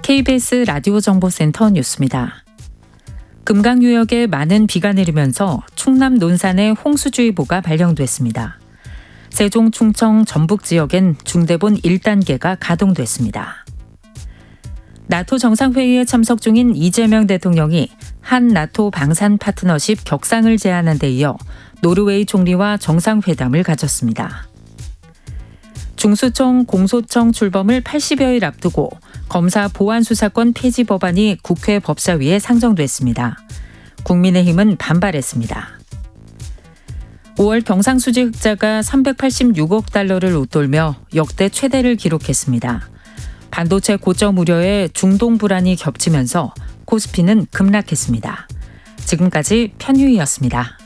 KBS 라디오 정보센터 뉴스입니다. 금강유역에 많은 비가 내리면서 충남 논산에 홍수주의보가 발령됐습니다. 세종, 충청, 전북 지역엔 중대본 1단계가 가동됐습니다. 나토 정상회의에 참석 중인 이재명 대통령이 한 나토 방산 파트너십 격상을 제안한 데 이어 노르웨이 총리와 정상회담을 가졌습니다. 중수청, 공소청 출범을 80여일 앞두고 검사 보안수사권 폐지 법안이 국회 법사위에 상정됐습니다. 국민의힘은 반발했습니다. 5월 경상수지 흑자가 386억 달러를 웃돌며 역대 최대를 기록했습니다. 반도체 고점 우려에 중동 불안이 겹치면서 코스피는 급락했습니다. 지금까지 편유희였습니다.